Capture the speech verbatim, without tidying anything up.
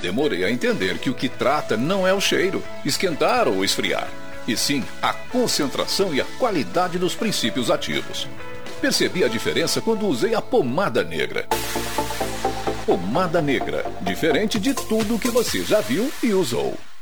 Demorei a entender que o que trata não é o cheiro, esquentar ou esfriar, e sim a concentração e a qualidade dos princípios ativos. Percebi a diferença quando usei a pomada negra. Pomada negra, diferente de tudo que você já viu e usou.